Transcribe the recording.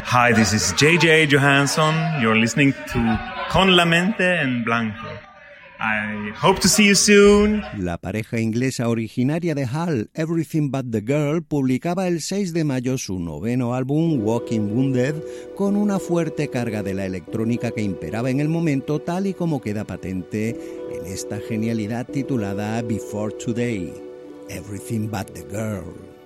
Hi, this is JJ Johansson. You're listening to Con la mente en blanco. I hope to see you soon. La pareja inglesa originaria de Hull, Everything But the Girl, publicaba el 6 de mayo su noveno álbum, Walking Wounded, con una fuerte carga de la electrónica que imperaba en el momento, tal y como queda patente en esta genialidad titulada Before Today, Everything But the Girl.